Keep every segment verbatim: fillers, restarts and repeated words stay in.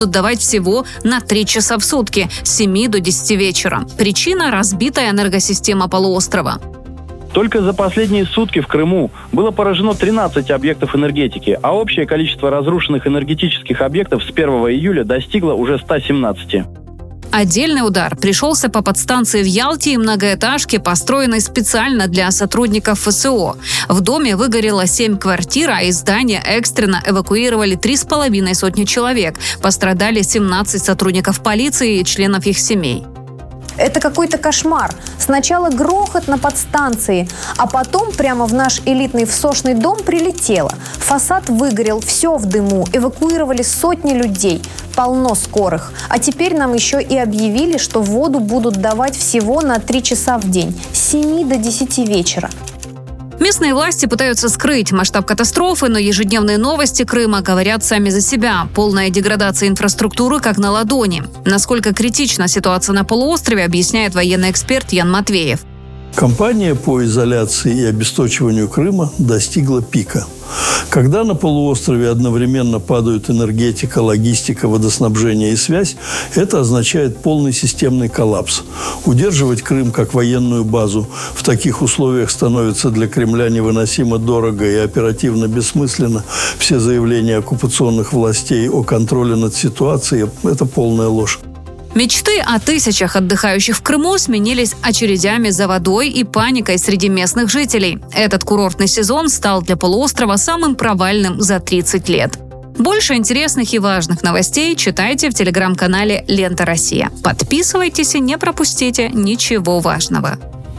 давать всего на три часа в сутки с семи до десяти вечера. Причина – разбитая энергосистема полуострова. Только за последние сутки в Крыму было поражено тринадцать объектов энергетики, а общее количество разрушенных энергетических объектов с первого июля достигло уже ста семнадцати. Отдельный удар пришелся по подстанции в Ялте и многоэтажке, построенной специально для сотрудников эф эс о. В доме выгорело семь квартир, а из здания экстренно эвакуировали три с половиной сотни человек. Пострадали семнадцать сотрудников полиции и членов их семей. Это какой-то кошмар. Сначала грохот на подстанции, а потом прямо в наш элитный всошный дом прилетело. Фасад выгорел, все в дыму, эвакуировали сотни людей, полно скорых. А теперь нам еще и объявили, что воду будут давать всего на три часа в день, с семи до десяти вечера. Местные власти пытаются скрыть масштаб катастрофы, но ежедневные новости Крыма говорят сами за себя. Полная деградация инфраструктуры как на ладони. Насколько критична ситуация на полуострове, объясняет военный эксперт Ян Матвеев. Кампания по изоляции и обесточиванию Крыма достигла пика. Когда на полуострове одновременно падают энергетика, логистика, водоснабжение и связь, это означает полный системный коллапс. Удерживать Крым как военную базу в таких условиях становится для Кремля невыносимо дорого и оперативно бессмысленно. Все заявления оккупационных властей о контроле над ситуацией – это полная ложь. Мечты о тысячах отдыхающих в Крыму сменились очередями за водой и паникой среди местных жителей. Этот курортный сезон стал для полуострова самым провальным за тридцать лет. Больше интересных и важных новостей читайте в телеграм-канале «Лента Россия». Подписывайтесь и не пропустите ничего важного.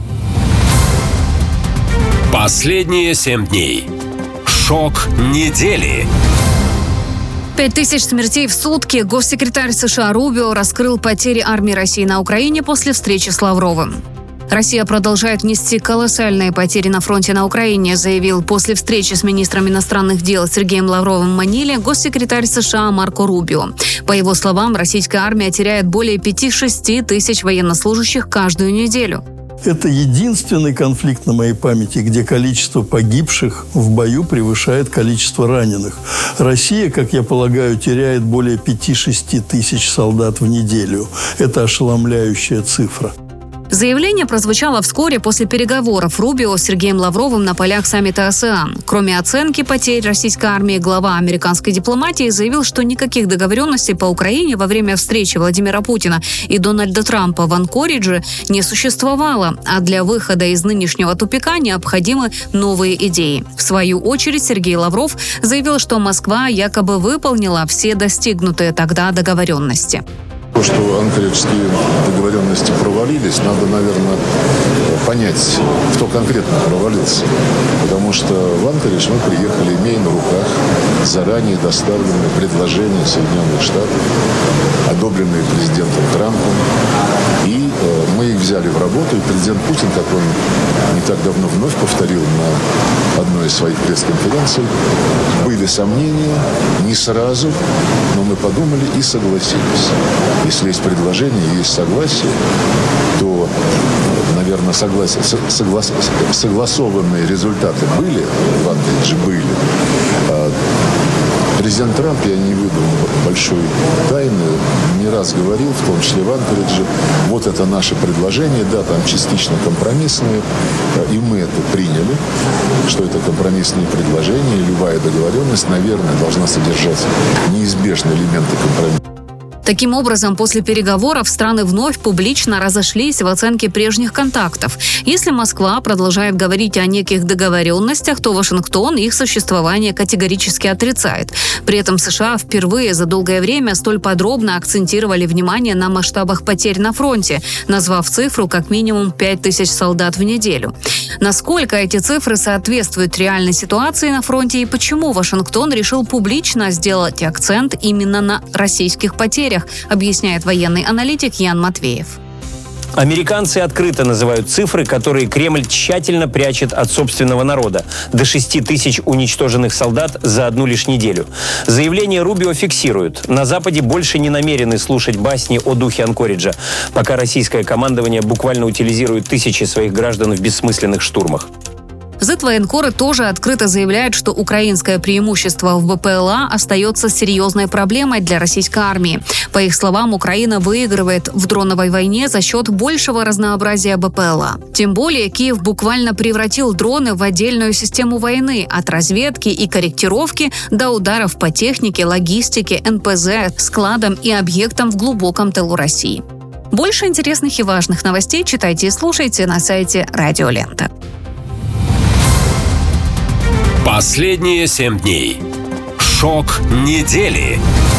Последние семь дней. Шок недели. Пять тысяч смертей в сутки. Госсекретарь США Рубио раскрыл потери армии России на Украине после встречи с Лавровым. Россия продолжает нести колоссальные потери на фронте на Украине, заявил после встречи с министром иностранных дел Сергеем Лавровым в Маниле госсекретарь США Марко Рубио. По его словам, российская армия теряет более пяти-шести тысяч военнослужащих каждую неделю. Это единственный конфликт на моей памяти, где количество погибших в бою превышает количество раненых. Россия, как я полагаю, теряет более пяти-шести тысяч солдат в неделю. Это ошеломляющая цифра. Заявление прозвучало вскоре после переговоров Рубио с Сергеем Лавровым на полях саммита АСЕАН. Кроме оценки потерь российской армии, глава американской дипломатии заявил, что никаких договоренностей по Украине во время встречи Владимира Путина и Дональда Трампа в Анкоридже не существовало, а для выхода из нынешнего тупика необходимы новые идеи. В свою очередь Сергей Лавров заявил, что Москва якобы выполнила все достигнутые тогда договоренности. То, что анкориджские договоренности провалились, надо, наверное, понять, кто конкретно провалился. Потому что в Анкоридж мы приехали, имея на руках заранее доставленные предложения Соединенных Штатов, одобренные президентом Трампом. И э, мы их взяли в работу, и президент Путин, как он не так давно вновь повторил на одной из своих пресс-конференций, были сомнения, не сразу, но мы подумали и согласились. Если есть предложение, есть согласие, то, наверное, согласие, соглас, согласованные результаты были, в Анкоридже были. Президент Трамп, я не выдам большой тайны, не раз говорил, в том числе в Анкоридже, вот это наше предложение, да, там частично компромиссные, и мы это приняли, что это компромиссные предложения, и любая договоренность, наверное, должна содержать неизбежные элементы компромисса. Таким образом, после переговоров страны вновь публично разошлись в оценке прежних контактов. Если Москва продолжает говорить о неких договоренностях, то Вашингтон их существование категорически отрицает. При этом США впервые за долгое время столь подробно акцентировали внимание на масштабах потерь на фронте, назвав цифру как минимум пять тысяч солдат в неделю. Насколько эти цифры соответствуют реальной ситуации на фронте и почему Вашингтон решил публично сделать акцент именно на российских потерях, объясняет военный аналитик Ян Матвеев. Американцы открыто называют цифры, которые Кремль тщательно прячет от собственного народа. До шести тысяч уничтоженных солдат за одну лишь неделю. Заявление Рубио фиксирует. На Западе больше не намерены слушать басни о духе Анкориджа, пока российское командование буквально утилизирует тысячи своих граждан в бессмысленных штурмах. зет Нет, военкоры тоже открыто заявляют, что украинское преимущество в БПЛА остается серьезной проблемой для российской армии. По их словам, Украина выигрывает в дроновой войне за счет большего разнообразия БПЛА. Тем более, Киев буквально превратил дроны в отдельную систему войны от разведки и корректировки до ударов по технике, логистике, эн пэ зэ, складам и объектам в глубоком тылу России. Больше интересных и важных новостей читайте и слушайте на сайте Радио Лента. Последние семь дней. Шок недели.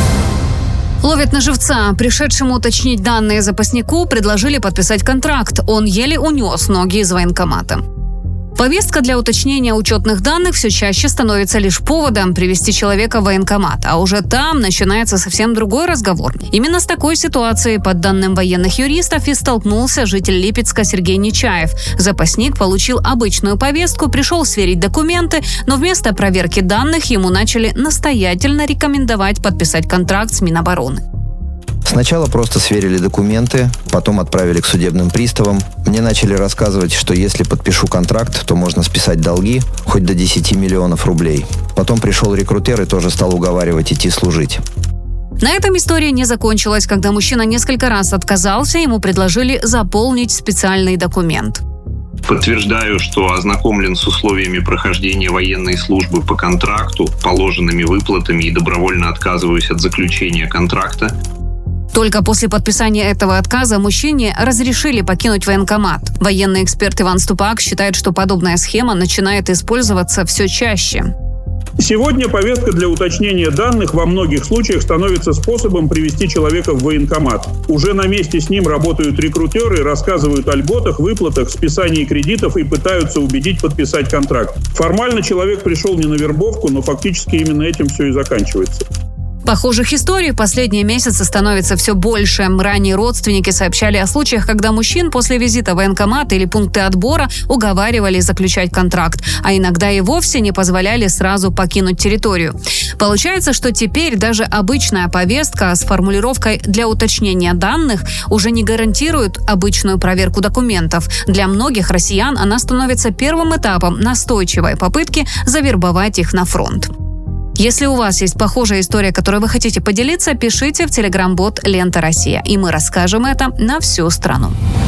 Ловят на живца. Пришедшему уточнить данные запаснику предложили подписать контракт. Он еле унес ноги из военкомата. Повестка для уточнения учетных данных все чаще становится лишь поводом привести человека в военкомат, а уже там начинается совсем другой разговор. Именно с такой ситуацией, по данным военных юристов, и столкнулся житель Липецка Сергей Нечаев. Запасник получил обычную повестку, пришел сверить документы, но вместо проверки данных ему начали настоятельно рекомендовать подписать контракт с Минобороны. Сначала просто сверили документы, потом отправили к судебным приставам. Мне начали рассказывать, что если подпишу контракт, то можно списать долги хоть до десяти миллионов рублей. Потом пришел рекрутер и тоже стал уговаривать идти служить. На этом история не закончилась. Когда мужчина несколько раз отказался, ему предложили заполнить специальный документ. Подтверждаю, что ознакомлен с условиями прохождения военной службы по контракту, положенными выплатами и добровольно отказываюсь от заключения контракта. Только после подписания этого отказа мужчине разрешили покинуть военкомат. Военный эксперт Иван Ступак считает, что подобная схема начинает использоваться все чаще. Сегодня повестка для уточнения данных во многих случаях становится способом привести человека в военкомат. Уже на месте с ним работают рекрутеры, рассказывают о льготах, выплатах, списании кредитов и пытаются убедить подписать контракт. Формально человек пришел не на вербовку, но фактически именно этим все и заканчивается. Похожих историй в последние месяцы становится все больше. Ранее родственники сообщали о случаях, когда мужчин после визита в военкомат или пункты отбора уговаривали заключать контракт, а иногда и вовсе не позволяли сразу покинуть территорию. Получается, что теперь даже обычная повестка с формулировкой «для уточнения данных» уже не гарантирует обычную проверку документов. Для многих россиян она становится первым этапом настойчивой попытки завербовать их на фронт. Если у вас есть похожая история, которой вы хотите поделиться, пишите в телеграм-бот «Лента Россия», и мы расскажем это на всю страну.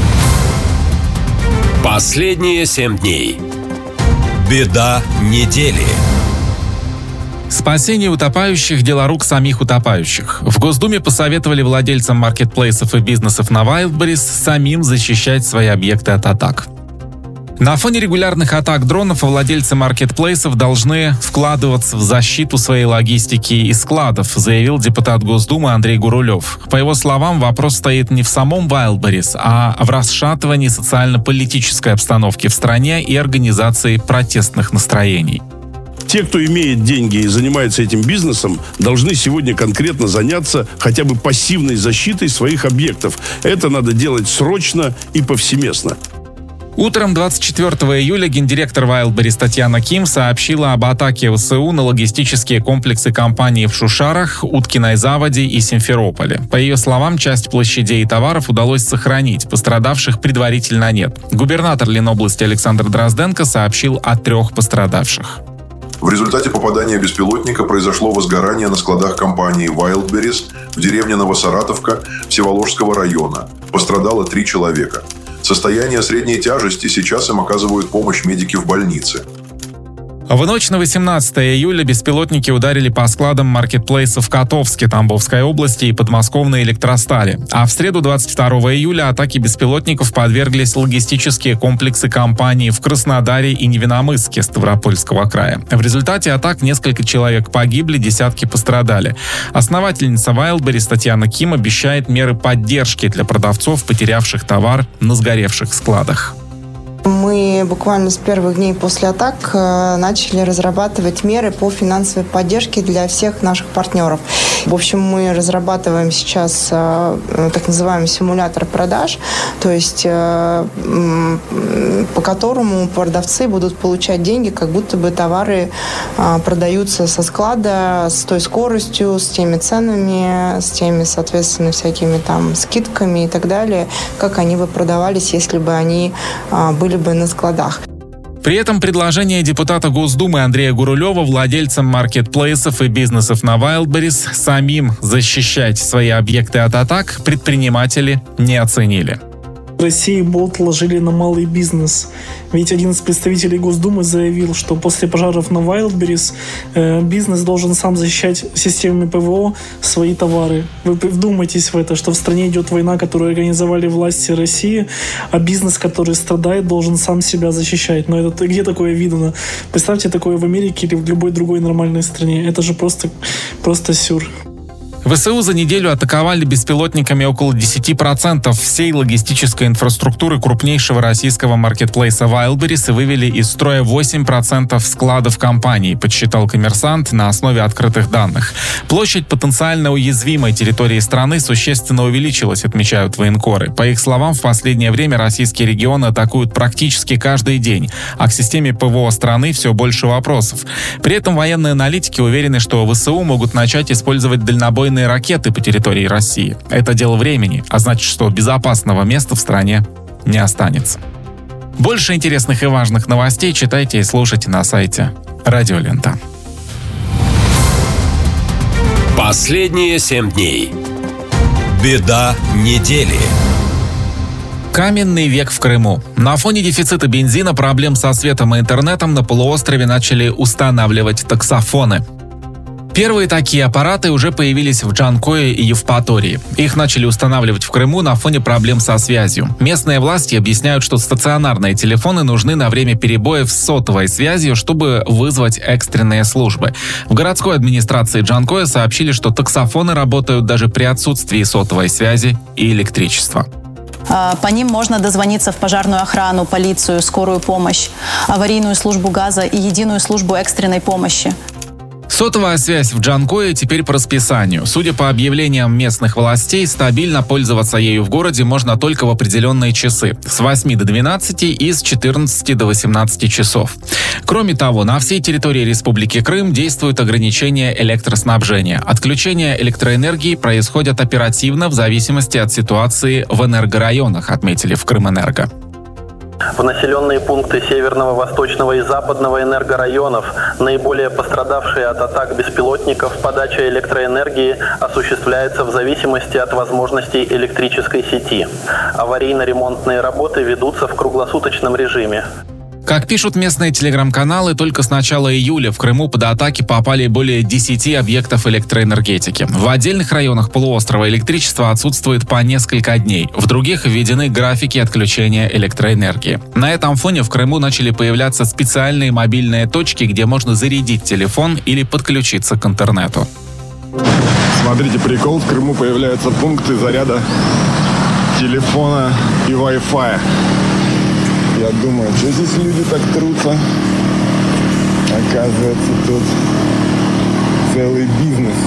Последние семь дней. Беда недели. Спасение утопающих – дело рук самих утопающих. В Госдуме посоветовали владельцам маркетплейсов и бизнесов на Wildberries самим защищать свои объекты от атак. На фоне регулярных атак дронов владельцы маркетплейсов должны вкладываться в защиту своей логистики и складов, заявил депутат Госдумы Андрей Гурулев. По его словам, вопрос стоит не в самом Wildberries, а в расшатывании социально-политической обстановки в стране и организации протестных настроений. Те, кто имеет деньги и занимается этим бизнесом, должны сегодня конкретно заняться хотя бы пассивной защитой своих объектов. Это надо делать срочно и повсеместно. Утром двадцать четвёртого июля гендиректор Wildberries Татьяна Ким сообщила об атаке ВСУ на логистические комплексы компании в Шушарах, Уткиной Заводе и Симферополе. По ее словам, часть площадей и товаров удалось сохранить, пострадавших предварительно нет. Губернатор Ленобласти Александр Дрозденко сообщил о трех пострадавших. В результате попадания беспилотника произошло возгорание на складах компании Wildberries в деревне Новосаратовка Всеволожского района. Пострадало три человека. Состояние средней тяжести, сейчас им оказывают помощь медики в больнице. В ночь на восемнадцатое июля беспилотники ударили по складам маркетплейсов в Котовске, Тамбовской области и подмосковной Электростали. А в среду двадцать второго июля атаке беспилотников подверглись логистические комплексы компании в Краснодаре и Невиномысске Ставропольского края. В результате атак несколько человек погибли, десятки пострадали. Основательница Wildberries Татьяна Ким обещает меры поддержки для продавцов, потерявших товар на сгоревших складах. Мы буквально с первых дней после атак начали разрабатывать меры по финансовой поддержке для всех наших партнеров. В общем, мы разрабатываем сейчас так называемый симулятор продаж, то есть по которому продавцы будут получать деньги, как будто бы товары продаются со склада с той скоростью, с теми ценами, с теми, соответственно, всякими там скидками и так далее, как они бы продавались, если бы они были бы на складах. При этом предложение депутата Госдумы Андрея Гурулева владельцам маркетплейсов и бизнесов на Wildberries самим защищать свои объекты от атак предприниматели не оценили. В России болт ложили на малый бизнес. Ведь один из представителей Госдумы заявил, что после пожаров на Wildberries э, бизнес должен сам защищать системами ПВО свои товары. Вы вдумайтесь в это, что в стране идет война, которую организовали власти России, а бизнес, который страдает, должен сам себя защищать. Но это где такое видно? Представьте такое в Америке или в любой другой нормальной стране. Это же просто, просто сюр. ВСУ за неделю атаковали беспилотниками около десять процентов всей логистической инфраструктуры крупнейшего российского маркетплейса Wildberries и вывели из строя восемь процентов складов компании, подсчитал «Коммерсант» на основе открытых данных. Площадь потенциально уязвимой территории страны существенно увеличилась, отмечают военкоры. По их словам, в последнее время российские регионы атакуют практически каждый день, а к системе ПВО страны все больше вопросов. При этом военные аналитики уверены, что ВСУ могут начать использовать дальнобойные ракеты по территории России. Это дело времени, а значит, что безопасного места в стране не останется. Больше интересных и важных новостей читайте и слушайте на сайте Радио Лента. Последние семь дней. Беда недели. Каменный век в Крыму. На фоне дефицита бензина, проблем со светом и интернетом на полуострове начали устанавливать таксофоны. Первые такие аппараты уже появились в Джанкое и Евпатории. Их начали устанавливать в Крыму на фоне проблем со связью. Местные власти объясняют, что стационарные телефоны нужны на время перебоев с сотовой связью, чтобы вызвать экстренные службы. В городской администрации Джанкое сообщили, что таксофоны работают даже при отсутствии сотовой связи и электричества. По ним можно дозвониться в пожарную охрану, полицию, скорую помощь, аварийную службу газа и единую службу экстренной помощи. Сотовая связь в Джанкое теперь по расписанию. Судя по объявлениям местных властей, стабильно пользоваться ею в городе можно только в определенные часы – с восьми до двенадцати и с четырнадцати до восемнадцати часов. Кроме того, на всей территории Республики Крым действуют ограничения электроснабжения. Отключения электроэнергии происходят оперативно в зависимости от ситуации в энергорайонах, отметили в Крымэнерго. В населенные пункты Северного, Восточного и Западного энергорайонов, наиболее пострадавшие от атак беспилотников, подача электроэнергии осуществляется в зависимости от возможностей электрической сети. Аварийно-ремонтные работы ведутся в круглосуточном режиме. Как пишут местные телеграм-каналы, только с начала июля в Крыму под атаки попали более десяти объектов электроэнергетики. В отдельных районах полуострова электричество отсутствует по несколько дней. В других введены графики отключения электроэнергии. На этом фоне в Крыму начали появляться специальные мобильные точки, где можно зарядить телефон или подключиться к интернету. Смотрите, прикол, в Крыму появляются пункты заряда телефона и Wi-Fi. Я думаю, что здесь люди так трутся? Оказывается, тут целый бизнес.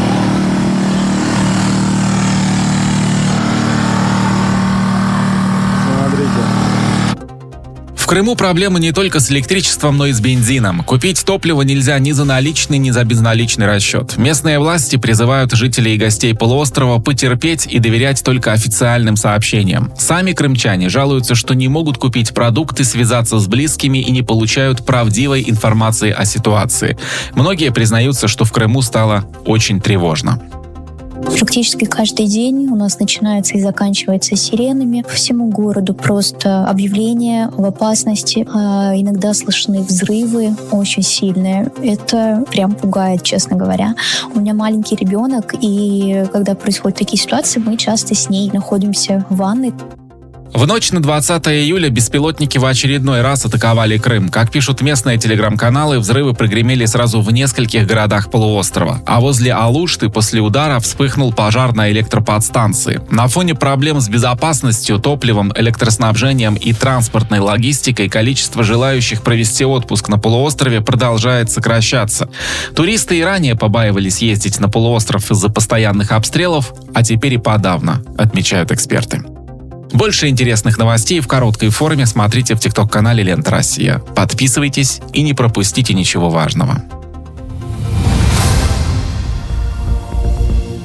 Смотрите. В Крыму проблемы не только с электричеством, но и с бензином. Купить топливо нельзя ни за наличный, ни за безналичный расчет. Местные власти призывают жителей и гостей полуострова потерпеть и доверять только официальным сообщениям. Сами крымчане жалуются, что не могут купить продукты, связаться с близкими и не получают правдивой информации о ситуации. Многие признаются, что в Крыму стало очень тревожно. Практически каждый день у нас начинается и заканчивается сиренами. По всему городу просто объявления об опасности. А иногда слышны взрывы очень сильные. Это прям пугает, честно говоря. У меня маленький ребенок, и когда происходят такие ситуации, мы часто с ней находимся в ванной. В ночь на двадцатое июля беспилотники в очередной раз атаковали Крым. Как пишут местные телеграм-каналы, взрывы прогремели сразу в нескольких городах полуострова. А возле Алушты после удара вспыхнул пожар на электроподстанции. На фоне проблем с безопасностью, топливом, электроснабжением и транспортной логистикой количество желающих провести отпуск на полуострове продолжает сокращаться. Туристы и ранее побаивались ездить на полуостров из-за постоянных обстрелов, а теперь и подавно, отмечают эксперты. Больше интересных новостей в короткой форме смотрите в тикток-канале «Лента Россия». Подписывайтесь и не пропустите ничего важного.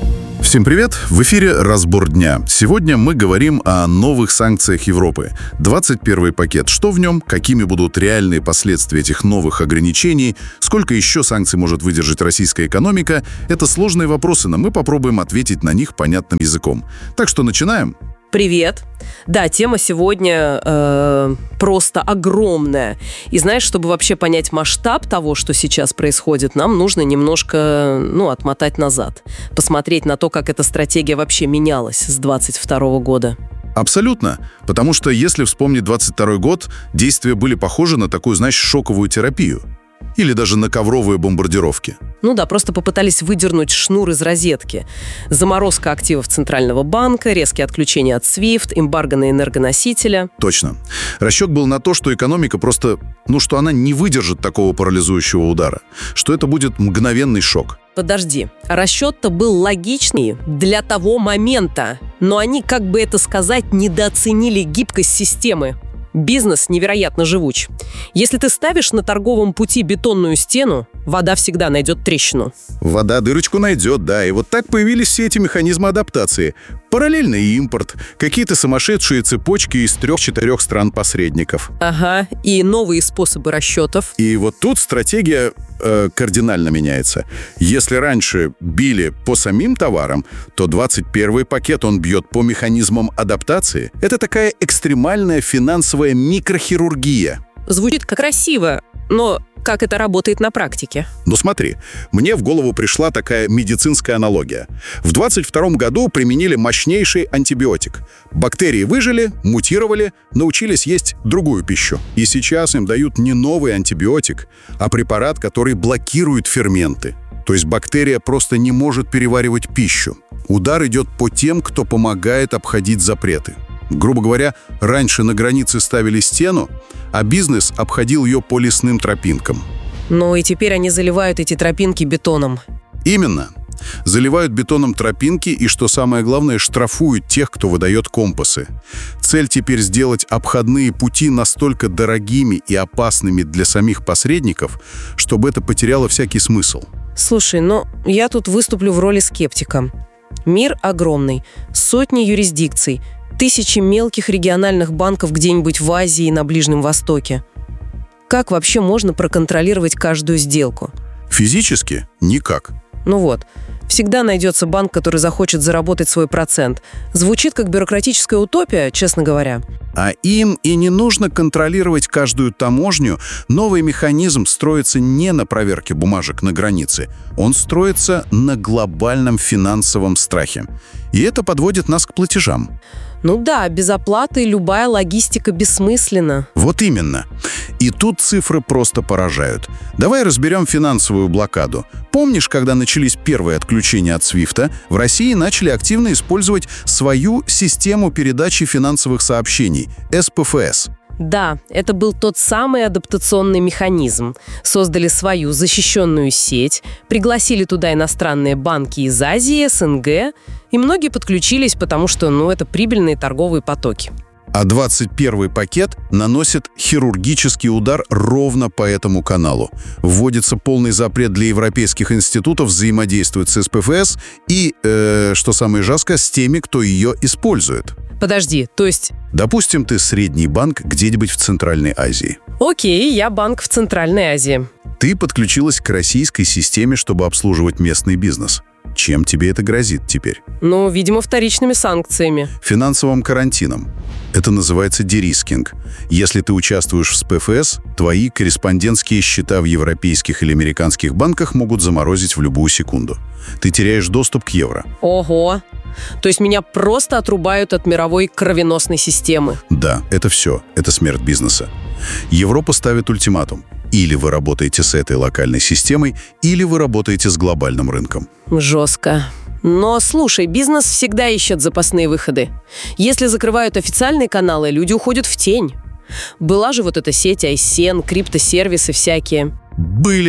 Всем привет! В эфире «Разбор дня». Сегодня мы говорим о новых санкциях Европы. двадцать первый пакет. Что в нем? Какими будут реальные последствия этих новых ограничений? Сколько еще санкций может выдержать российская экономика? Это сложные вопросы, но мы попробуем ответить на них понятным языком. Так что начинаем. Привет. Да, тема сегодня э, просто огромная. И знаешь, чтобы вообще понять масштаб того, что сейчас происходит, нам нужно немножко, ну, отмотать назад. Посмотреть на то, как эта стратегия вообще менялась с двадцать второго года. Абсолютно. Потому что, если вспомнить двадцать второй год, действия были похожи на такую, знаешь, шоковую терапию. Или даже на ковровые бомбардировки. Ну да, просто попытались выдернуть шнур из розетки. Заморозка активов Центрального банка, резкие отключения от свифт, эмбарго на энергоносителя. Точно. Расчет был на то, что экономика просто, ну, что она не выдержит такого парализующего удара. Что это будет мгновенный шок. Подожди, расчет-то был логичный для того момента. Но они, как бы это сказать, недооценили гибкость системы. Бизнес невероятно живуч. Если ты ставишь на торговом пути бетонную стену, вода всегда найдет трещину. Вода дырочку найдет, да. И вот так появились все эти механизмы адаптации. Параллельный импорт, какие-то сумасшедшие цепочки из трех-четырех стран-посредников. Ага, и новые способы расчетов. И вот тут стратегия э, кардинально меняется. Если раньше били по самим товарам, то двадцать первый пакет он бьет по механизмам адаптации. Это такая экстремальная финансовая микрохирургия. Звучит как красиво, но как это работает на практике? Ну смотри, мне в голову пришла такая медицинская аналогия. В двадцать втором году применили мощнейший антибиотик. Бактерии выжили, мутировали, научились есть другую пищу. И сейчас им дают не новый антибиотик, а препарат, который блокирует ферменты. То есть бактерия просто не может переваривать пищу. Удар идет по тем, кто помогает обходить запреты. Грубо говоря, раньше на границе ставили стену, а бизнес обходил ее по лесным тропинкам. Ну и теперь они заливают эти тропинки бетоном. Именно. Заливают бетоном тропинки и, что самое главное, штрафуют тех, кто выдает компасы. Цель теперь сделать обходные пути настолько дорогими и опасными для самих посредников, чтобы это потеряло всякий смысл. Слушай, ну я тут выступлю в роли скептика. Мир огромный, сотни юрисдикций, тысячи мелких региональных банков где-нибудь в Азии и на Ближнем Востоке. Как вообще можно проконтролировать каждую сделку? Физически никак. Ну вот, всегда найдется банк, который захочет заработать свой процент. Звучит как бюрократическая утопия, честно говоря. А им и не нужно контролировать каждую таможню. Новый механизм строится не на проверке бумажек на границе. Он строится на глобальном финансовом страхе. И это подводит нас к платежам. Ну да, без оплаты любая логистика бессмысленна. Вот именно. И тут цифры просто поражают. Давай разберем финансовую блокаду. Помнишь, когда начались первые отключения от свифта, в России начали активно использовать свою систему передачи финансовых сообщений – эс пэ эф эс. Да, это был тот самый адаптационный механизм. Создали свою защищенную сеть, пригласили туда иностранные банки из Азии, эс эн гэ, и многие подключились, потому что, ну, это прибыльные торговые потоки. А двадцать первый пакет наносит хирургический удар ровно по этому каналу. Вводится полный запрет для европейских институтов взаимодействовать с эс пэ эф эс и, э, что самое жесткое, с теми, кто ее использует. Подожди, то есть... Допустим, ты средний банк где-нибудь в Центральной Азии. Окей, я банк в Центральной Азии. Ты подключилась к российской системе, чтобы обслуживать местный бизнес. Чем тебе это грозит теперь? Ну, видимо, вторичными санкциями. Финансовым карантином. Это называется дерискинг. Если ты участвуешь в эс пэ эф эс, твои корреспондентские счета в европейских или американских банках могут заморозить в любую секунду. Ты теряешь доступ к евро. Ого! То есть меня просто отрубают от мировой кровеносной системы. Да, это все. Это смерть бизнеса. Европа ставит ультиматум. Или вы работаете с этой локальной системой, или вы работаете с глобальным рынком. Жестко. Но, слушай, бизнес всегда ищет запасные выходы. Если закрывают официальные каналы, люди уходят в тень. Была же вот эта сеть ай эс эн, криптосервисы всякие. Были.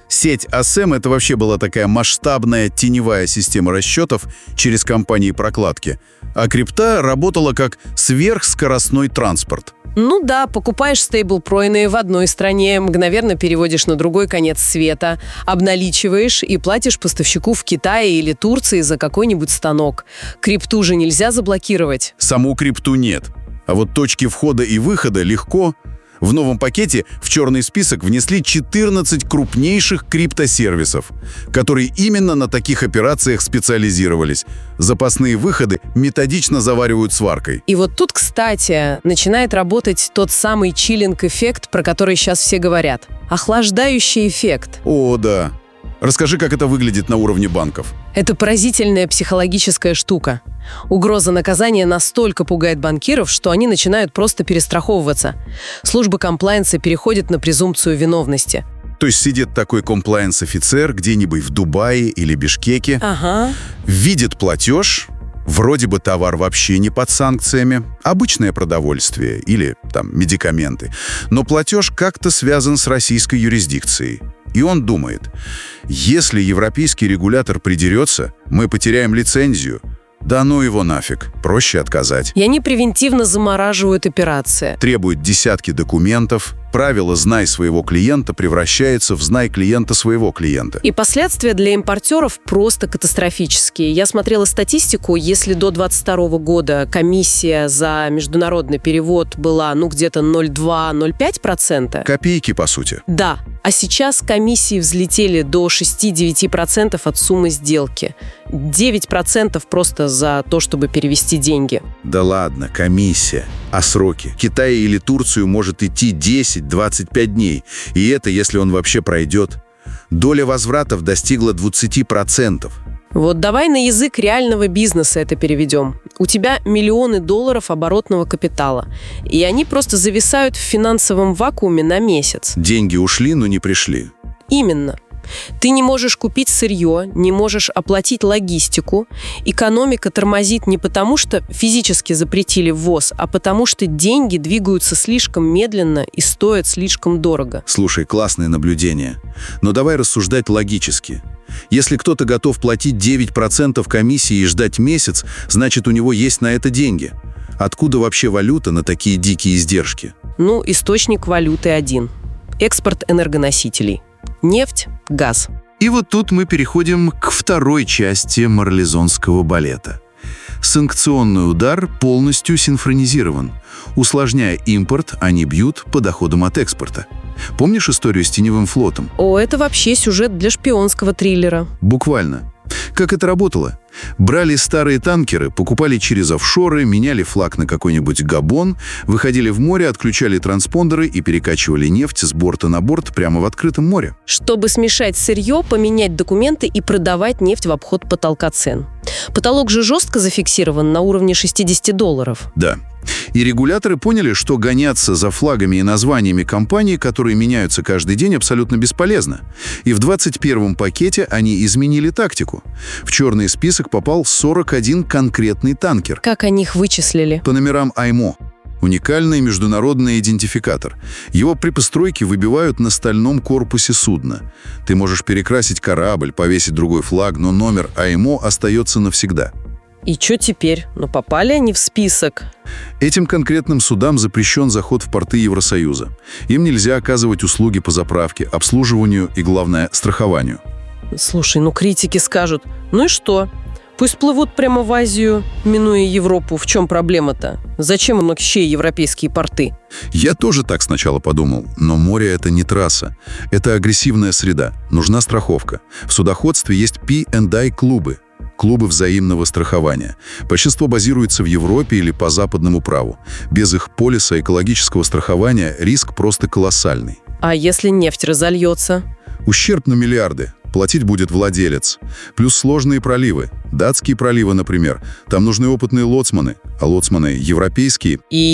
Сеть АСЭМ — это вообще была такая масштабная теневая система расчетов через компании прокладки, а крипта работала как сверхскоростной транспорт. Ну да, покупаешь стейблкоины в одной стране, мгновенно переводишь на другой конец света, обналичиваешь и платишь поставщику в Китае или Турции за какой-нибудь станок. Крипту же нельзя заблокировать. Саму крипту нет. А вот точки входа и выхода легко. В новом пакете в черный список внесли четырнадцать крупнейших криптосервисов, которые именно на таких операциях специализировались. Запасные выходы методично заваривают сваркой. И вот тут, кстати, начинает работать тот самый чиллинг-эффект, про который сейчас все говорят. Охлаждающий эффект. О, да. Расскажи, как это выглядит на уровне банков. Это поразительная психологическая штука. Угроза наказания настолько пугает банкиров, что они начинают просто перестраховываться. Служба комплаенса переходит на презумпцию виновности. То есть сидит такой комплаенс-офицер где-нибудь в Дубае или Бишкеке, ага. видит платеж, вроде бы товар вообще не под санкциями, обычное продовольствие или там медикаменты, но платеж как-то связан с российской юрисдикцией. И он думает, если европейский регулятор придерется, мы потеряем лицензию. Да ну его нафиг, проще отказать. И они превентивно замораживают операции. Требуют десятки документов, правило «знай своего клиента» превращается в «знай клиента своего клиента». И последствия для импортеров просто катастрофические. Я смотрела статистику, если до двадцать второго года комиссия за международный перевод была ну где-то ноль целых два - ноль целых пять десятых процента. Копейки, по сути. Да. А сейчас комиссии взлетели до шесть-девять процентов от суммы сделки. девять процентов просто за то, чтобы перевести деньги. Да ладно, комиссия. А сроки? Китай или Турцию может идти десять-двадцать пять дней. И это, если он вообще пройдет. Доля возвратов достигла двадцать процентов. Вот давай на язык реального бизнеса это переведем. У тебя миллионы долларов оборотного капитала, и они просто зависают в финансовом вакууме на месяц. Деньги ушли, но не пришли. Именно. Ты не можешь купить сырье, не можешь оплатить логистику. Экономика тормозит не потому, что физически запретили ввоз, а потому что деньги двигаются слишком медленно и стоят слишком дорого. Слушай, классное наблюдение. Но давай рассуждать логически. Если кто-то готов платить девять процентов комиссии и ждать месяц, значит, у него есть на это деньги. Откуда вообще валюта на такие дикие издержки? Ну, источник валюты один. Экспорт энергоносителей. Нефть, газ. И вот тут мы переходим к второй части марлезонского балета. Санкционный удар полностью синхронизирован. Усложняя импорт, они бьют по доходам от экспорта. Помнишь историю с теневым флотом? О, это вообще сюжет для шпионского триллера. Буквально. Как это работало? Брали старые танкеры, покупали через офшоры, меняли флаг на какой-нибудь Габон, выходили в море, отключали транспондеры и перекачивали нефть с борта на борт прямо в открытом море. Чтобы смешать сырье, поменять документы и продавать нефть в обход потолка цен. Потолок же жестко зафиксирован на уровне шестьдесят долларов. Да. И регуляторы поняли, что гоняться за флагами и названиями компаний, которые меняются каждый день, абсолютно бесполезно. И в двадцать первом пакете они изменили тактику. В черный список попал сорок один конкретный танкер. Как они их вычислили? По номерам ай эм о. Уникальный международный идентификатор. Его при постройке выбивают на стальном корпусе судна. Ты можешь перекрасить корабль, повесить другой флаг, но номер ай эм о остается навсегда. И что теперь? Ну, попали они в список. Этим конкретным судам запрещен заход в порты Евросоюза. Им нельзя оказывать услуги по заправке, обслуживанию и, главное, страхованию. Слушай, ну критики скажут, ну и что? Пусть плывут прямо в Азию, минуя Европу. В чем проблема-то? Зачем им вообще европейские порты? Я тоже так сначала подумал. Но море — это не трасса. Это агрессивная среда. Нужна страховка. В судоходстве есть пи энд ай-клубы. Клубы взаимного страхования. Большинство базируется в Европе или по западному праву. Без их полиса экологического страхования риск просто колоссальный. А если нефть разольется? Ущерб на миллиарды. Платить будет владелец. Плюс сложные проливы. Датские проливы, например. Там нужны опытные лоцманы. а лоцманы европейские.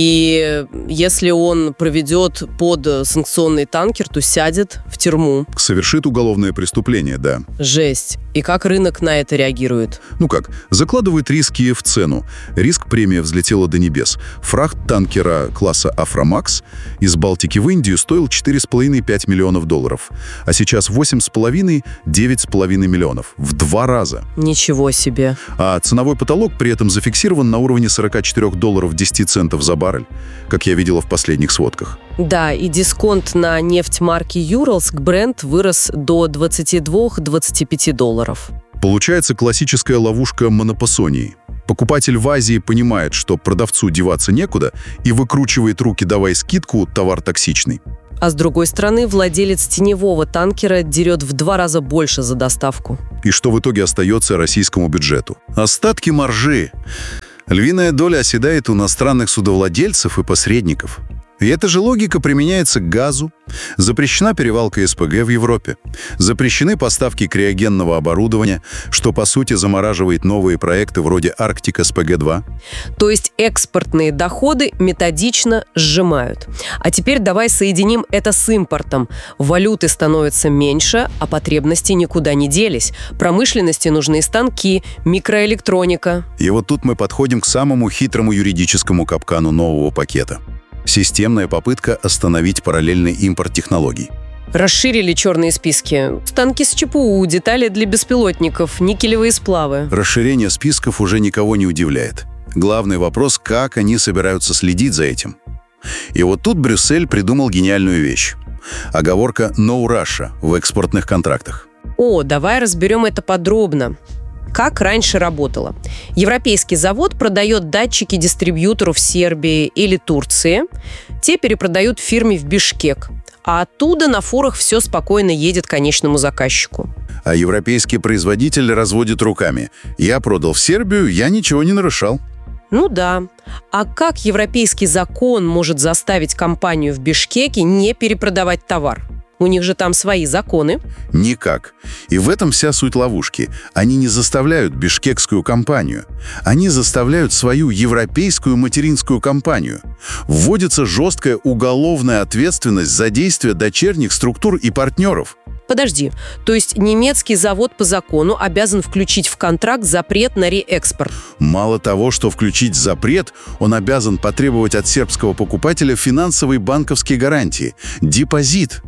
И если он проведет под санкционный танкер, то сядет в тюрьму. Совершит уголовное преступление, да. Жесть. И как рынок на это реагирует? Ну как, закладывает риски в цену. Риск-премия взлетела до небес. Фрахт танкера класса «Афромакс» из Балтики в Индию стоил четыре с половиной — пять миллионов долларов. А сейчас восемь с половиной — девять с половиной миллионов. В два раза. Ничего себе. А ценовой потолок при этом зафиксирован на уровне сорок четыре долларов десять центов за баррель, как я видела в последних сводках. Да, и дисконт на нефть марки Urals к Brent вырос до двадцати двух — двадцати пяти долларов. Получается классическая ловушка монопосонии. Покупатель в Азии понимает, что продавцу деваться некуда, и выкручивает руки, давай скидку, товар токсичный. А с другой стороны, владелец теневого танкера дерет в два раза больше за доставку. И что в итоге остается российскому бюджету? Остатки маржи. Львиная доля оседает у иностранных судовладельцев и посредников. И эта же логика применяется к газу. Запрещена перевалка эс пэ гэ в Европе. Запрещены поставки криогенного оборудования, что, по сути, замораживает новые проекты вроде Арктик эс пэ гэ два. То есть экспортные доходы методично сжимают. А теперь давай соединим это с импортом. Валюты становится меньше, а потребности никуда не делись. Промышленности нужны станки, микроэлектроника. И вот тут мы подходим к самому хитрому юридическому капкану нового пакета. Системная попытка остановить параллельный импорт технологий. Расширили черные списки. Станки с че пэ у, детали для беспилотников, никелевые сплавы. Расширение списков уже никого не удивляет. Главный вопрос, как они собираются следить за этим. И вот тут Брюссель придумал гениальную вещь. Оговорка «No Russia» в экспортных контрактах. О, давай разберем это подробно. Как раньше работало? Европейский завод продает датчики дистрибьютору в Сербии или Турции. Те перепродают фирме в Бишкек. А оттуда на фурах все спокойно едет к конечному заказчику. А европейский производитель разводит руками. Я продал в Сербию, я ничего не нарушал. Ну да. А как европейский закон может заставить компанию в Бишкеке не перепродавать товар? У них же там свои законы. Никак. И в этом вся суть ловушки. Они не заставляют бишкекскую компанию. Они заставляют свою европейскую материнскую компанию. Вводится жесткая уголовная ответственность за действия дочерних структур и партнеров. Подожди, то есть немецкий завод по закону обязан включить в контракт запрет на реэкспорт? Мало того, что включить запрет, он обязан потребовать от сербского покупателя финансовые банковские гарантии. Депозит.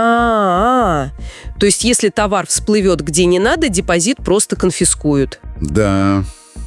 А-а-а. То есть, если товар всплывет где не надо, депозит просто конфискуют. Да.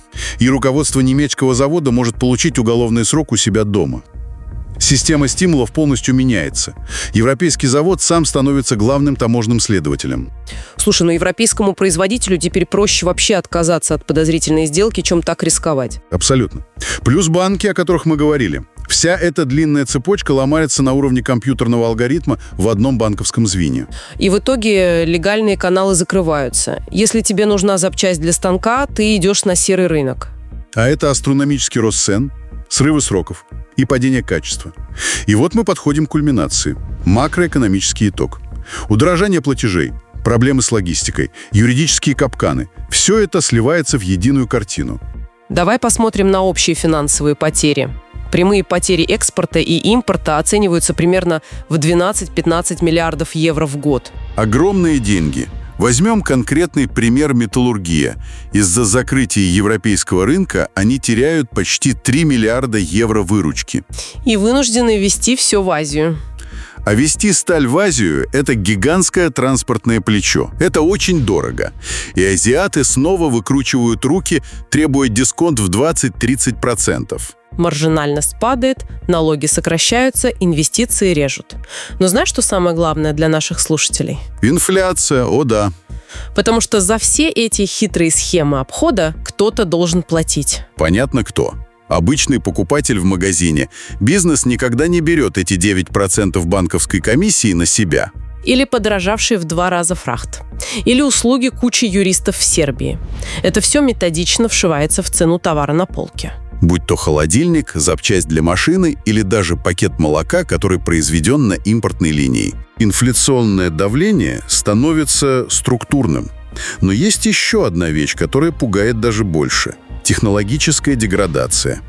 И руководство немецкого завода может получить уголовный срок у себя дома. Система стимулов полностью меняется. Европейский завод сам становится главным таможенным следователем. Слушай, ну европейскому производителю теперь проще вообще отказаться от подозрительной сделки, чем так рисковать. Абсолютно. Плюс банки, о которых мы говорили. Вся эта длинная цепочка ломается на уровне компьютерного алгоритма в одном банковском звене. И в итоге легальные каналы закрываются. Если тебе нужна запчасть для станка, ты идешь на серый рынок. А это астрономический рост цен, срывы сроков и падение качества. И вот мы подходим к кульминации. Макроэкономический итог. Удорожание платежей, проблемы с логистикой, юридические капканы. Все это сливается в единую картину. Давай посмотрим на общие финансовые потери. Прямые потери экспорта и импорта оцениваются примерно в двенадцать-пятнадцать миллиардов евро в год. Огромные деньги. Возьмем конкретный пример металлургия. Из-за закрытия европейского рынка они теряют почти три миллиарда евро выручки. И вынуждены везти все в Азию. А везти сталь в Азию – это гигантское транспортное плечо. Это очень дорого. И азиаты снова выкручивают руки, требуя дисконт в двадцать-тридцать процентов. Маржинальность падает, налоги сокращаются, инвестиции режут. Но знаешь, что самое главное для наших слушателей? Инфляция, о да. Потому что за все эти хитрые схемы обхода кто-то должен платить. Понятно, кто. Обычный покупатель в магазине. Бизнес никогда не берет эти девять процентов банковской комиссии на себя. Или подорожавший в два раза фрахт. Или услуги кучи юристов в Сербии. Это все методично вшивается в цену товара на полке. Будь то холодильник, запчасть для машины или даже пакет молока, который произведен на импортной линии. Инфляционное давление становится структурным. Но есть еще одна вещь, которая пугает даже больше. Технологическая деградация.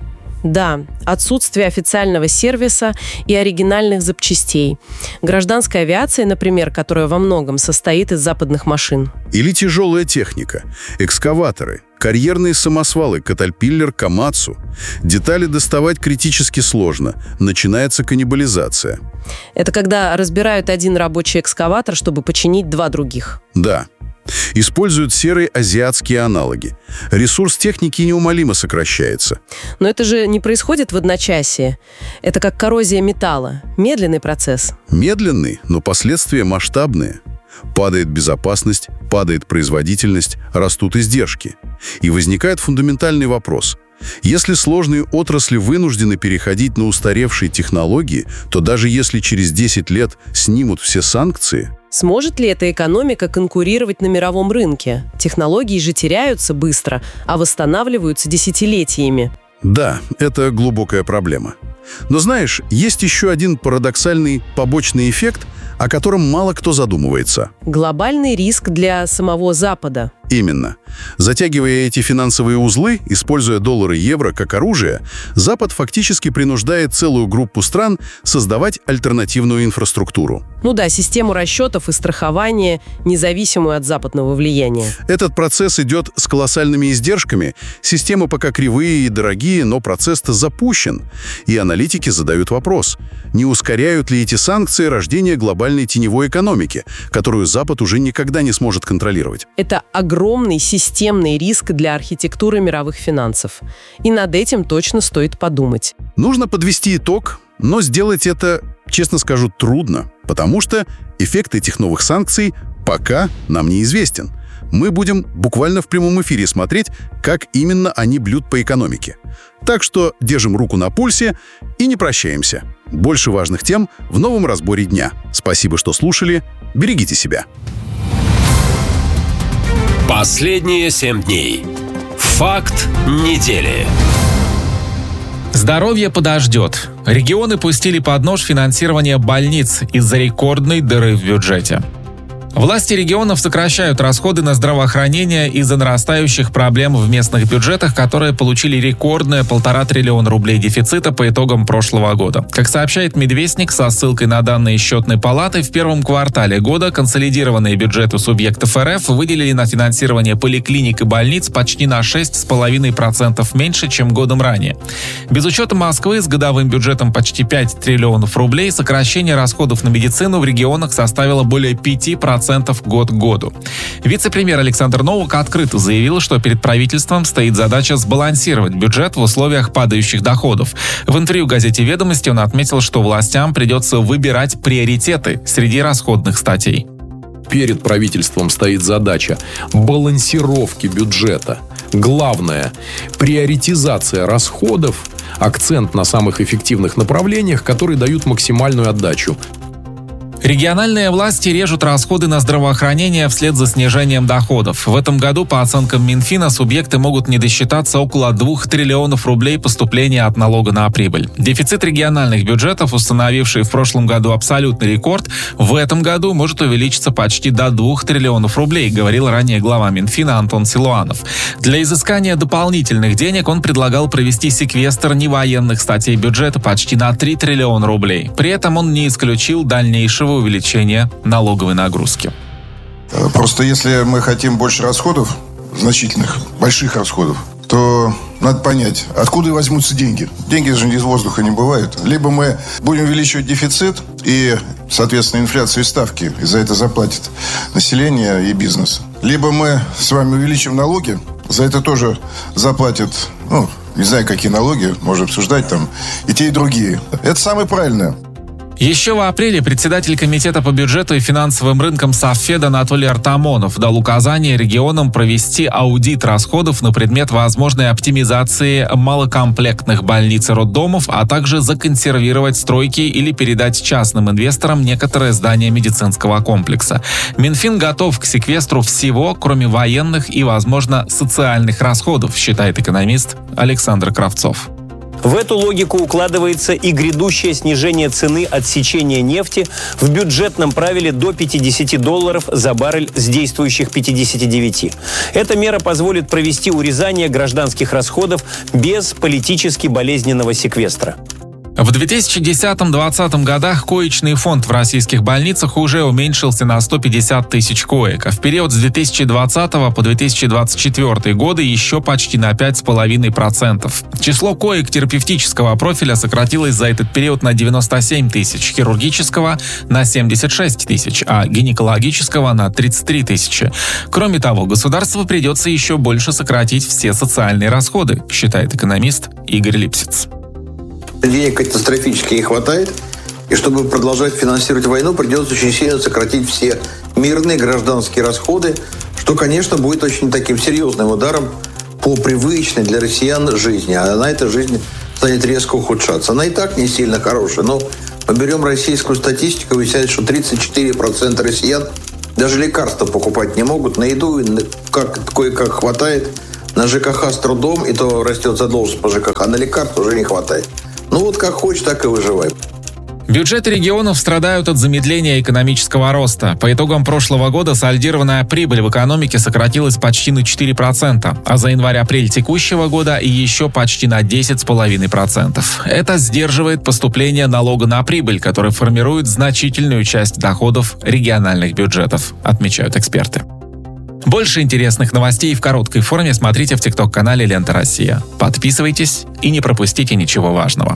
Да, отсутствие официального сервиса и оригинальных запчастей. Гражданская авиация, например, которая во многом состоит из западных машин. Или тяжелая техника, экскаваторы, карьерные самосвалы, Caterpillar, Komatsu. Детали доставать критически сложно. Начинается каннибализация. Это когда разбирают один рабочий экскаватор, чтобы починить два других. Да. Используют серые азиатские аналоги. Ресурс техники неумолимо сокращается. Но это же не происходит в одночасье. Это как коррозия металла. Медленный процесс. Медленный, но последствия масштабные. Падает безопасность, падает производительность, растут издержки. И возникает фундаментальный вопрос. Если сложные отрасли вынуждены переходить на устаревшие технологии, то даже если через десять лет снимут все санкции... Сможет ли эта экономика конкурировать на мировом рынке? Технологии же теряются быстро, а восстанавливаются десятилетиями. Да, это глубокая проблема. Но знаешь, есть еще один парадоксальный побочный эффект, о котором мало кто задумывается. Глобальный риск для самого Запада. Именно. Затягивая эти финансовые узлы, используя доллары и евро как оружие, Запад фактически принуждает целую группу стран создавать альтернативную инфраструктуру. Ну да, систему расчетов и страхования, независимую от западного влияния. Этот процесс идет с колоссальными издержками. Системы пока кривые и дорогие, но процесс-то запущен. И аналитики задают вопрос, не ускоряют ли эти санкции рождение глобальной теневой экономики, которую Запад уже никогда не сможет контролировать. Это огромный системный риск для архитектуры мировых финансов. И над этим точно стоит подумать. Нужно подвести итог, но сделать это, честно скажу, трудно, потому что эффект этих новых санкций пока нам неизвестен. Мы будем буквально в прямом эфире смотреть, как именно они бьют по экономике. Так что держим руку на пульсе и не прощаемся. Больше важных тем в новом разборе дня. Спасибо, что слушали. Берегите себя. Последние семь дней. Факт недели. Здоровье подождет. Регионы пустили под нож финансирование больниц из-за рекордной дыры в бюджете. Власти регионов сокращают расходы на здравоохранение из-за нарастающих проблем в местных бюджетах, которые получили рекордное полтора триллиона рублей дефицита по итогам прошлого года. Как сообщает Медвестник со ссылкой на данные счетной палаты, в первом квартале года консолидированные бюджеты субъектов эр эф выделили на финансирование поликлиник и больниц почти на шесть целых пять десятых процента меньше, чем годом ранее. Без учета Москвы с годовым бюджетом почти пять триллионов рублей сокращение расходов на медицину в регионах составило более пяти процентов год к году. Вице-премьер Александр Новак открыто заявил, что перед правительством стоит задача сбалансировать бюджет в условиях падающих доходов. В интервью газете «Ведомости» он отметил, что властям придется выбирать приоритеты среди расходных статей. Перед правительством стоит задача балансировки бюджета. Главное – приоритизация расходов, акцент на самых эффективных направлениях, которые дают максимальную отдачу. Региональные власти режут расходы на здравоохранение вслед за снижением доходов. В этом году, по оценкам Минфина, субъекты могут не досчитаться около двух триллионов рублей поступления от налога на прибыль. Дефицит региональных бюджетов, установивший в прошлом году абсолютный рекорд, в этом году может увеличиться почти до двух триллионов рублей, говорил ранее глава Минфина Антон Силуанов. Для изыскания дополнительных денег он предлагал провести секвестр невоенных статей бюджета почти на три триллиона рублей. При этом он не исключил дальнейшего увеличения налоговой нагрузки. Просто если мы хотим больше расходов, значительных, больших расходов, то надо понять, откуда возьмутся деньги. Деньги же из воздуха не бывают. Либо мы будем увеличивать дефицит, и, соответственно, инфляцию и ставки, и за это заплатит население и бизнес. Либо мы с вами увеличим налоги, за это тоже заплатят, ну, не знаю, какие налоги, можно обсуждать там, и те, и другие. Это самое правильное. Еще в апреле председатель Комитета по бюджету и финансовым рынкам Совфеда Анатолий Артамонов дал указание регионам провести аудит расходов на предмет возможной оптимизации малокомплектных больниц и роддомов, а также законсервировать стройки или передать частным инвесторам некоторые здания медицинского комплекса. Минфин готов к секвестру всего, кроме военных и, возможно, социальных расходов, считает экономист Александр Кравцов. В эту логику укладывается и грядущее снижение цены отсечения нефти в бюджетном правиле до пятидесяти долларов за баррель с действующих пятидесяти девяти. Эта мера позволит провести урезание гражданских расходов без политически болезненного секвестра. В две тысячи десятом-двадцатом годах коечный фонд в российских больницах уже уменьшился на сто пятьдесят тысяч коек, а в период с две тысячи двадцатого по две тысячи двадцать четвёртый годы еще почти на пять целых пять десятых процента. Число коек терапевтического профиля сократилось за этот период на девяносто семь тысяч, хирургического – на семьдесят шесть тысяч, а гинекологического – на тридцать три тысячи. Кроме того, государству придется еще больше сократить все социальные расходы, считает экономист Игорь Липсиц. Денег катастрофически не хватает, и чтобы продолжать финансировать войну, придется очень сильно сократить все мирные гражданские расходы, что, конечно, будет очень таким серьезным ударом по привычной для россиян жизни. А на этой жизни станет резко ухудшаться. Она и так не сильно хорошая, но мы берем российскую статистику, выясняется, что тридцать четыре процента россиян даже лекарства покупать не могут, на еду как, кое-как хватает, на ЖКХ с трудом, и то растет задолженность по ЖКХ, а на лекарства уже не хватает. Ну вот как хочешь, так и выживай. Бюджеты регионов страдают от замедления экономического роста. По итогам прошлого года сольдированная прибыль в экономике сократилась почти на четыре процента, а за январь-апрель текущего года и еще почти на десять целых пять десятых процента. Это сдерживает поступление налога на прибыль, который формирует значительную часть доходов региональных бюджетов, отмечают эксперты. Больше интересных новостей в короткой форме смотрите в тикток-канале «Лента Россия». Подписывайтесь и не пропустите ничего важного.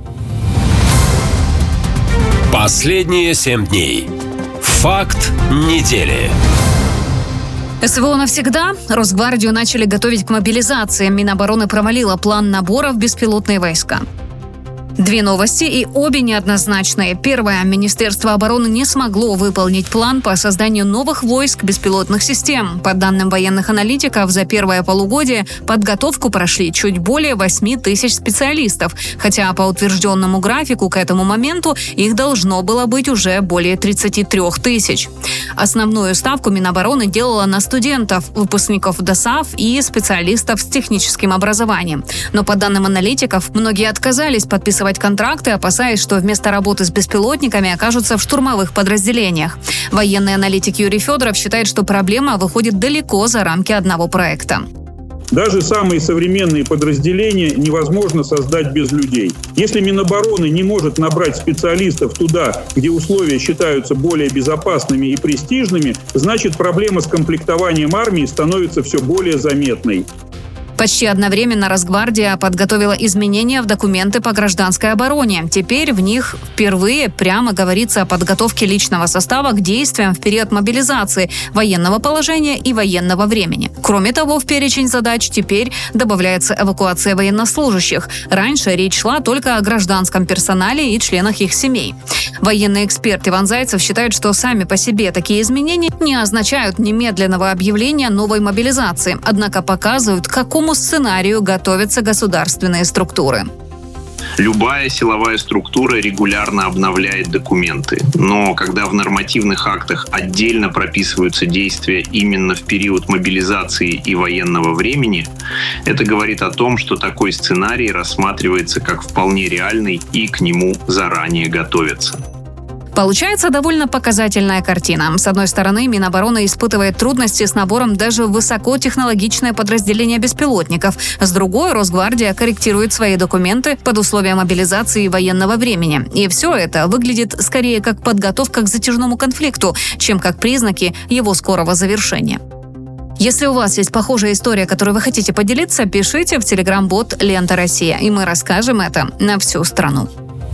Последние семь дней. Факт недели. СВО навсегда. Росгвардию начали готовить к мобилизации. Минобороны провалила план набора в беспилотные войска. Две новости, и обе неоднозначные. Первое. Министерство обороны не смогло выполнить план по созданию новых войск беспилотных систем. По данным военных аналитиков, за первое полугодие подготовку прошли чуть более восемь тысяч специалистов, хотя по утвержденному графику к этому моменту их должно было быть уже более тридцать три тысяч. Основную ставку Минобороны делала на студентов, выпускников ДОСААФ и специалистов с техническим образованием. Но по данным аналитиков, многие отказались подписывать контракты, опасаясь, что вместо работы с беспилотниками окажутся в штурмовых подразделениях. Военный аналитик Юрий Федоров считает, что проблема выходит далеко за рамки одного проекта. Даже самые современные подразделения невозможно создать без людей. Если Минобороны не может набрать специалистов туда, где условия считаются более безопасными и престижными, значит, проблема с комплектованием армии становится все более заметной. Почти одновременно Росгвардия подготовила изменения в документы по гражданской обороне. Теперь в них впервые прямо говорится о подготовке личного состава к действиям в период мобилизации, военного положения и военного времени. Кроме того, в перечень задач теперь добавляется эвакуация военнослужащих. Раньше речь шла только о гражданском персонале и членах их семей. Военный эксперт Иван Зайцев считает, что сами по себе такие изменения не означают немедленного объявления новой мобилизации, однако показывают, к какому сценарию готовятся государственные структуры. Любая силовая структура регулярно обновляет документы, но когда в нормативных актах отдельно прописываются действия именно в период мобилизации и военного времени, это говорит о том, что такой сценарий рассматривается как вполне реальный и к нему заранее готовятся. Получается довольно показательная картина. С одной стороны, Минобороны испытывает трудности с набором даже в высокотехнологичное подразделение беспилотников. С другой, Росгвардия корректирует свои документы под условия мобилизации и военного времени. И все это выглядит скорее как подготовка к затяжному конфликту, чем как признаки его скорого завершения. Если у вас есть похожая история, которой вы хотите поделиться, пишите в телеграм-бот «Лента Россия», и мы расскажем это на всю страну.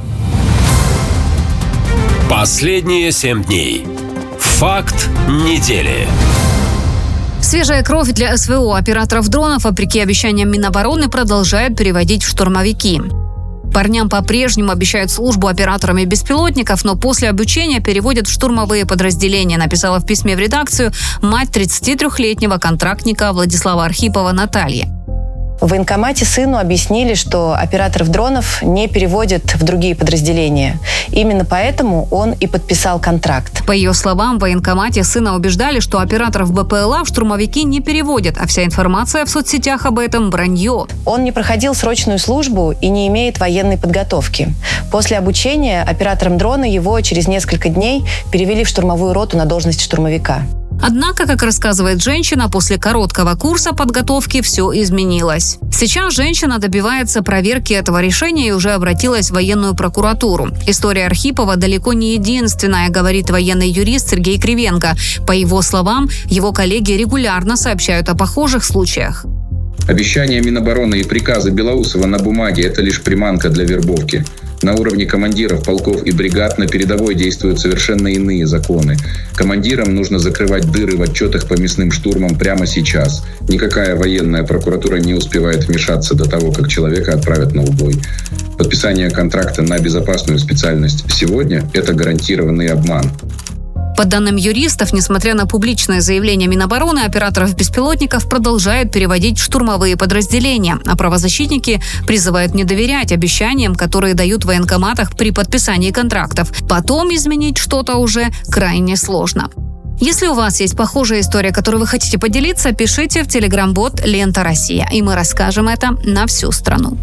Последние семь дней. Факт недели. Свежая кровь для СВО. Операторов дронов, вопреки обещаниям Минобороны, продолжают переводить в штурмовики. Парням по-прежнему обещают службу операторами беспилотников, но после обучения переводят в штурмовые подразделения, написала в письме в редакцию мать тридцатитрёхлетнего контрактника Владислава Архипова Наталья. В военкомате сыну объяснили, что операторов дронов не переводят в другие подразделения. Именно поэтому он и подписал контракт. По ее словам, в военкомате сына убеждали, что операторов БПЛА в штурмовики не переводят, а вся информация в соцсетях об этом – вранье. Он не проходил срочную службу и не имеет военной подготовки. После обучения оператором дрона его через несколько дней перевели в штурмовую роту на должность штурмовика. Однако, как рассказывает женщина, после короткого курса подготовки все изменилось. Сейчас женщина добивается проверки этого решения и уже обратилась в военную прокуратуру. История Архипова далеко не единственная, говорит военный юрист Сергей Кривенко. По его словам, его коллеги регулярно сообщают о похожих случаях. Обещания Минобороны и приказы Белоусова на бумаге – это лишь приманка для вербовки. На уровне командиров полков и бригад на передовой действуют совершенно иные законы. Командирам нужно закрывать дыры в отчетах по мясным штурмам прямо сейчас. Никакая военная прокуратура не успевает вмешаться до того, как человека отправят на убой. Подписание контракта на безопасную специальность сегодня – это гарантированный обман. По данным юристов, несмотря на публичное заявление Минобороны, операторов беспилотников продолжают переводить в штурмовые подразделения, а правозащитники призывают не доверять обещаниям, которые дают в военкоматах при подписании контрактов. Потом изменить что-то уже крайне сложно. Если у вас есть похожая история, которой вы хотите поделиться, пишите в телеграм-бот «Лента Россия», и мы расскажем это на всю страну.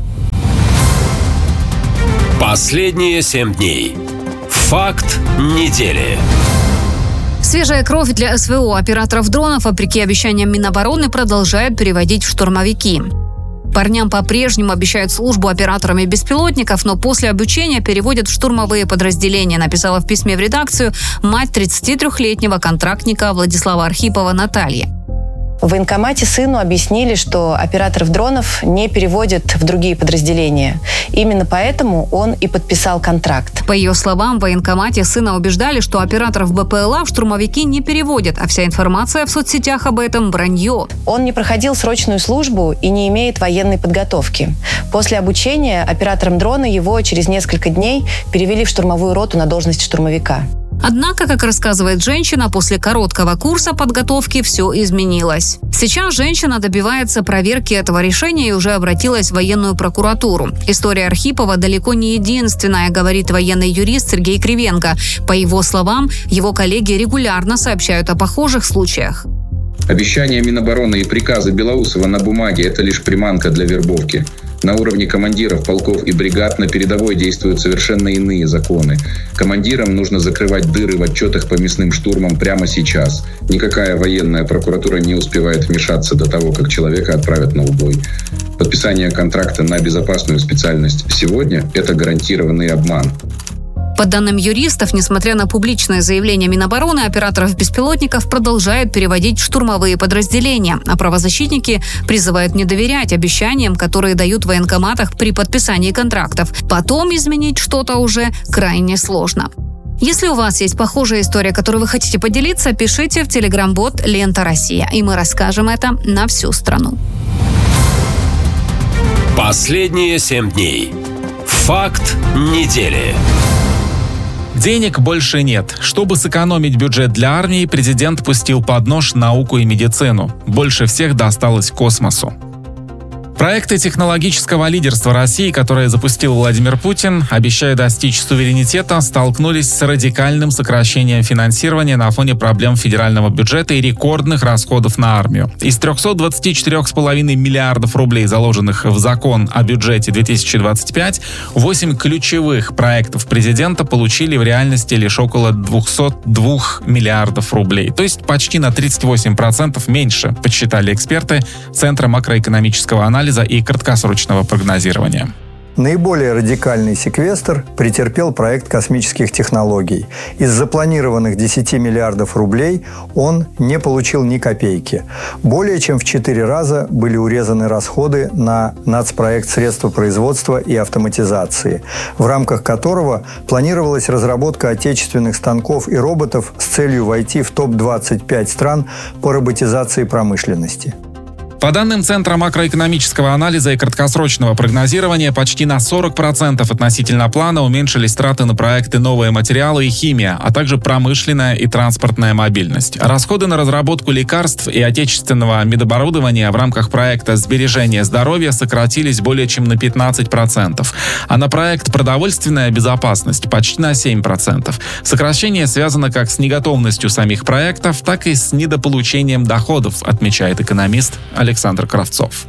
Последние семь дней. Факт недели. Свежая кровь для СВО. Операторов дронов, вопреки обещаниям Минобороны, продолжают переводить в штурмовики. Парням по-прежнему обещают службу операторами беспилотников, но после обучения переводят в штурмовые подразделения, написала в письме в редакцию мать тридцатитрёхлетнего контрактника Владислава Архипова Наталья. В военкомате сыну объяснили, что операторов дронов не переводят в другие подразделения. Именно поэтому он и подписал контракт. По ее словам, в военкомате сына убеждали, что операторов БПЛА в штурмовики не переводят, а вся информация в соцсетях об этом – вранье. Он не проходил срочную службу и не имеет военной подготовки. После обучения оператором дрона его через несколько дней перевели в штурмовую роту на должность штурмовика. Однако, как рассказывает женщина, после короткого курса подготовки все изменилось. Сейчас женщина добивается проверки этого решения и уже обратилась в военную прокуратуру. История Архипова далеко не единственная, говорит военный юрист Сергей Кривенко. По его словам, его коллеги регулярно сообщают о похожих случаях. Обещания Минобороны и приказы Белоусова на бумаге – это лишь приманка для вербовки. На уровне командиров полков и бригад на передовой действуют совершенно иные законы. Командирам нужно закрывать дыры в отчетах по мясным штурмам прямо сейчас. Никакая военная прокуратура не успевает вмешаться до того, как человека отправят на убой. Подписание контракта на безопасную специальность сегодня – это гарантированный обман. По данным юристов, несмотря на публичное заявление Минобороны, операторов беспилотников продолжают переводить в штурмовые подразделения, а правозащитники призывают не доверять обещаниям, которые дают в военкоматах при подписании контрактов. Потом изменить что-то уже крайне сложно. Если у вас есть похожая история, которой вы хотите поделиться, пишите в телеграм-бот «Лента Россия», и мы расскажем это на всю страну. Последние семь дней. Факт недели. Денег больше нет. Чтобы сэкономить бюджет для армии, президент пустил под нож науку и медицину. Больше всех досталось космосу. Проекты технологического лидерства России, которые запустил Владимир Путин, обещая достичь суверенитета, столкнулись с радикальным сокращением финансирования на фоне проблем федерального бюджета и рекордных расходов на армию. Из трехсот двадцати четырёх с половиной миллиардов рублей, заложенных в закон о бюджете две тысячи двадцать пятого, восемь ключевых проектов президента получили в реальности лишь около двухсот двух миллиардов рублей. То есть почти на тридцать восемь процентов меньше, подсчитали эксперты Центра макроэкономического анализа и краткосрочного прогнозирования. Наиболее радикальный секвестр претерпел проект космических технологий. Из запланированных десяти миллиардов рублей он не получил ни копейки. Более чем в четыре раза были урезаны расходы на нацпроект средства производства и автоматизации, в рамках которого планировалась разработка отечественных станков и роботов с целью войти в топ двадцать пять стран по роботизации промышленности. По данным Центра макроэкономического анализа и краткосрочного прогнозирования, почти на сорок процентов относительно плана уменьшились траты на проекты «Новые материалы» и «Химия», а также промышленная и транспортная мобильность. Расходы на разработку лекарств и отечественного медоборудования в рамках проекта «Сбережение здоровья» сократились более чем на пятнадцать процентов, а на проект «Продовольственная безопасность» почти на семь процентов. Сокращение связано как с неготовностью самих проектов, так и с недополучением доходов, отмечает экономист Александр Кравцов.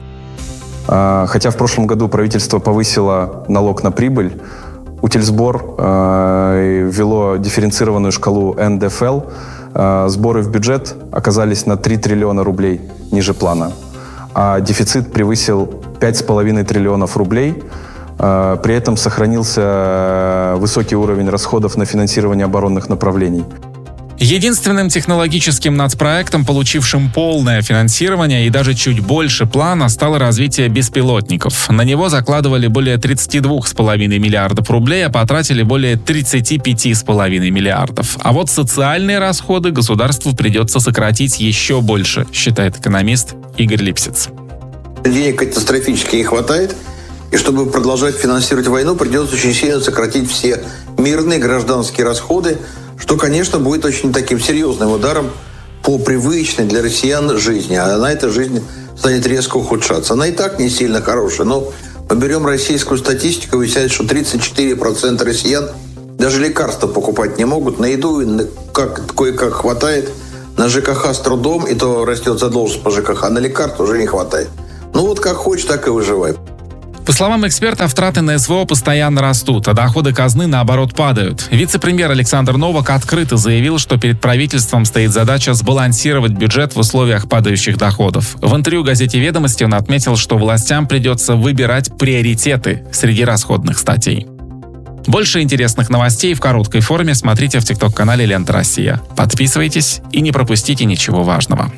Хотя в прошлом году правительство повысило налог на прибыль, Утильсбор э, ввело дифференцированную шкалу эн дэ эф эл, э, сборы в бюджет оказались на три триллиона рублей ниже плана, а дефицит превысил пять с половиной триллионов рублей. Э, при этом сохранился высокий уровень расходов на финансирование оборонных направлений. Единственным технологическим нацпроектом, получившим полное финансирование и даже чуть больше плана, стало развитие беспилотников. На него закладывали более тридцать два с половиной миллиардов рублей, а потратили более тридцать пять с половиной миллиардов. А вот социальные расходы государству придется сократить еще больше, считает экономист Игорь Липсиц. Денег катастрофически не хватает, и чтобы продолжать финансировать войну, придется очень сильно сократить все мирные гражданские расходы, что, конечно, будет очень таким серьезным ударом по привычной для россиян жизни. А на этой жизнь станет резко ухудшаться. Она и так не сильно хорошая, но мы берем российскую статистику, выясняется, что тридцать четыре процента россиян даже лекарства покупать не могут. На еду как, кое-как хватает, на ЖКХ с трудом, и то растет задолженность по ЖКХ, а на лекарства уже не хватает. Ну вот как хочешь, так и выживай. По словам экспертов, траты на СВО постоянно растут, а доходы казны, наоборот, падают. Вице-премьер Александр Новак открыто заявил, что перед правительством стоит задача сбалансировать бюджет в условиях падающих доходов. В интервью газете «Ведомости» он отметил, что властям придется выбирать приоритеты среди расходных статей. Больше интересных новостей в короткой форме смотрите в тикток-канале «Лента Россия». Подписывайтесь и не пропустите ничего важного.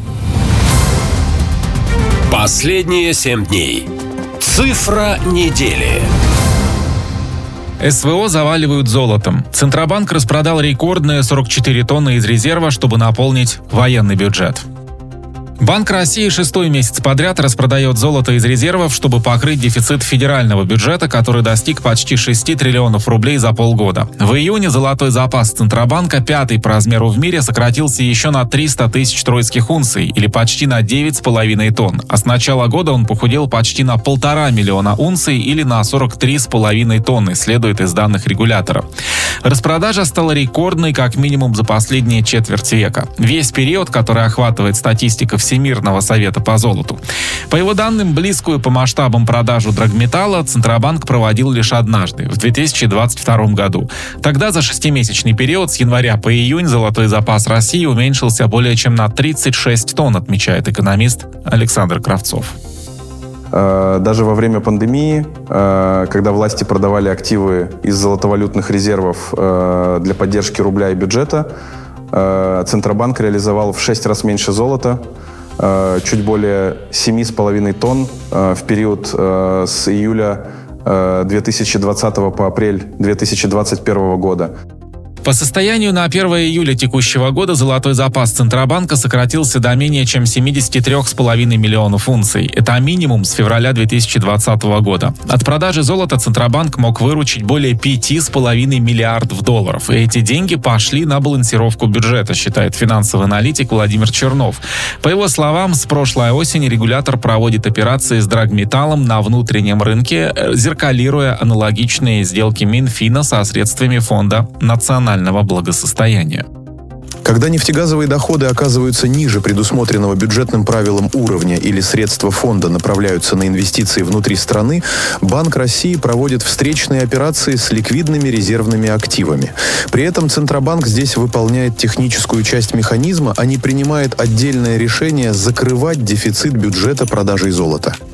Последние семь дней. Цифра недели. СВО заваливают золотом. Центробанк распродал рекордные сорок четыре тонны из резерва, чтобы наполнить военный бюджет. Банк России шестой месяц подряд распродает золото из резервов, чтобы покрыть дефицит федерального бюджета, который достиг почти шести триллионов рублей за полгода. В июне золотой запас Центробанка, пятый по размеру в мире, сократился еще на триста тысяч тройских унций, или почти на девять с половиной тонн. А с начала года он похудел почти на полтора миллиона унций, или на сорок три с половиной тонны, следует из данных регулятора. Распродажа стала рекордной как минимум за последние четверть века. Весь период, который охватывает статистика Всемирного совета по золоту. По его данным, близкую по масштабам продажу драгметалла Центробанк проводил лишь однажды, в две тысячи двадцать втором году. Тогда за шестимесячный период с января по июнь золотой запас России уменьшился более чем на тридцать шесть тонн, отмечает экономист Александр Кравцов. Даже во время пандемии, когда власти продавали активы из золотовалютных резервов для поддержки рубля и бюджета, Центробанк реализовал в шесть раз меньше золота, чуть более семь с половиной тонн в период с июля две тысячи двадцатого по апрель две тысячи двадцать первого года. По состоянию на первое июля текущего года золотой запас Центробанка сократился до менее чем семьдесят три с половиной миллионов унций. Это минимум с февраля две тысячи двадцатого года. От продажи золота Центробанк мог выручить более пяти с половиной миллиардов долларов. И эти деньги пошли на балансировку бюджета, считает финансовый аналитик Владимир Чернов. По его словам, с прошлой осени регулятор проводит операции с драгметаллом на внутреннем рынке, зеркалируя аналогичные сделки Минфина со средствами Фонда национального благосостояния. Когда нефтегазовые доходы оказываются ниже предусмотренного бюджетным правилам уровня или средства фонда направляются на инвестиции внутри страны, Банк России проводит встречные операции с ликвидными резервными активами. При этом Центробанк здесь выполняет техническую часть механизма, а не принимает отдельное решение закрывать дефицит бюджета продажей золота.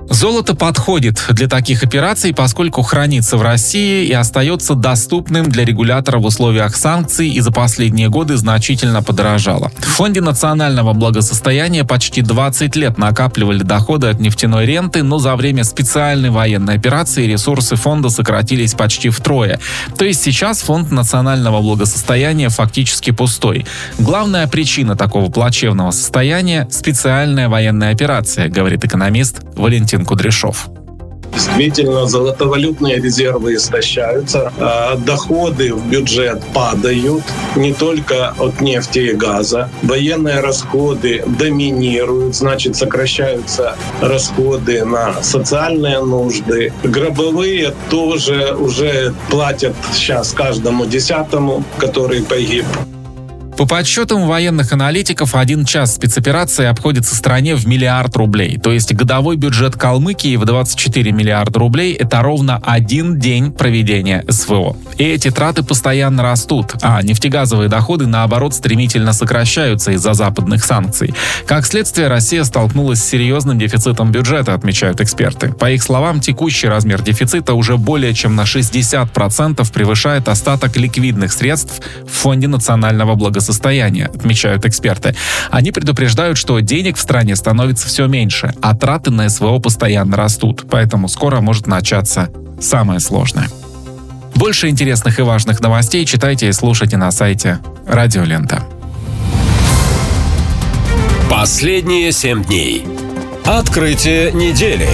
Золото подходит для таких операций, поскольку хранится в России и остается доступным для регулятора в условиях санкций и за последние годы значительно подорожало. В Фонде национального благосостояния почти двадцать лет накапливали доходы от нефтяной ренты, но за время специальной военной операции ресурсы фонда сократились почти втрое. То есть сейчас Фонд национального благосостояния фактически пустой. Главная причина такого плачевного состояния – специальная военная операция, говорит экономист Валентин Кудряшов. Действительно, золотовалютные резервы истощаются, доходы в бюджет падают не только от нефти и газа. Военные расходы доминируют, значит, сокращаются расходы на социальные нужды. Гробовые тоже уже платят сейчас каждому десятому, который погиб. По подсчетам военных аналитиков, один час спецоперации обходится стране в миллиард рублей. То есть годовой бюджет Калмыкии в двадцать четыре миллиарда рублей – это ровно один день проведения СВО. И эти траты постоянно растут, а нефтегазовые доходы, наоборот, стремительно сокращаются из-за западных санкций. Как следствие, Россия столкнулась с серьезным дефицитом бюджета, отмечают эксперты. По их словам, текущий размер дефицита уже более чем на шестьдесят процентов превышает остаток ликвидных средств в Фонде национального благосостояния. Состояние, отмечают эксперты. Они предупреждают, что денег в стране становится все меньше, а траты на СВО постоянно растут, поэтому скоро может начаться самое сложное. Больше интересных и важных новостей читайте и слушайте на сайте Радио Лента. Последние семь дней. Открытие недели.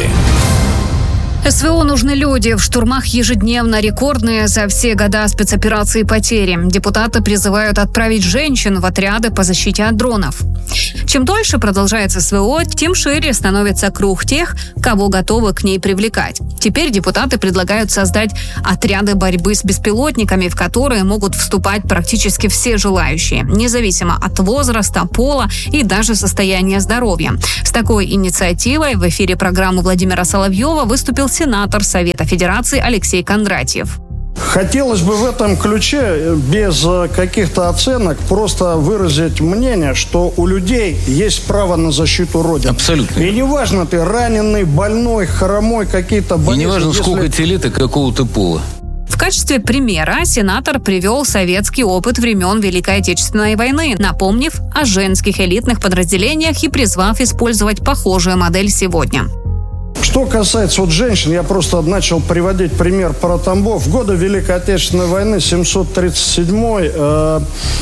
СВО нужны люди. В штурмах ежедневно рекордные за все года спецоперации потери. Депутаты призывают отправить женщин в отряды по защите от дронов. Чем дольше продолжается СВО, тем шире становится круг тех, кого готовы к ней привлекать. Теперь депутаты предлагают создать отряды борьбы с беспилотниками, в которые могут вступать практически все желающие, независимо от возраста, пола и даже состояния здоровья. С такой инициативой в эфире программы Владимира Соловьева выступил сенатор Совета Федерации Алексей Кондратьев. Хотелось бы в этом ключе, без каких-то оценок, просто выразить мнение, что у людей есть право на защиту Родины. Абсолютно. И неважно, ты раненый, больной, хромой, какие-то болезни. И неважно, если... сколько тебе лет и какого ты пола. В качестве примера сенатор привел советский опыт времен Великой Отечественной войны, напомнив о женских элитных подразделениях и призвав использовать похожую модель сегодня. Что касается вот женщин, я просто начал приводить пример про Тамбов. В годы Великой Отечественной войны семьсот тридцать седьмой э,